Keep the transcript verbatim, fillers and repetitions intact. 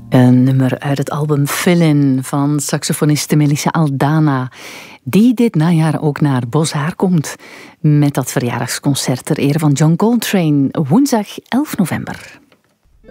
Een nummer uit het album Fill-In van saxofoniste Melissa Aldana, die dit najaar ook naar Boshaar komt met dat verjaardagsconcert ter ere van John Coltrane, woensdag elf november.